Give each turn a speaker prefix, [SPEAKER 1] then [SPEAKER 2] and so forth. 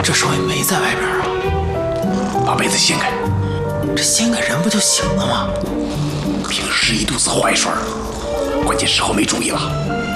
[SPEAKER 1] 这时候也没在外边啊。
[SPEAKER 2] 把被子掀开。
[SPEAKER 1] 这掀开人不就醒了吗？
[SPEAKER 2] 平时一肚子坏水，关键时候没注意了。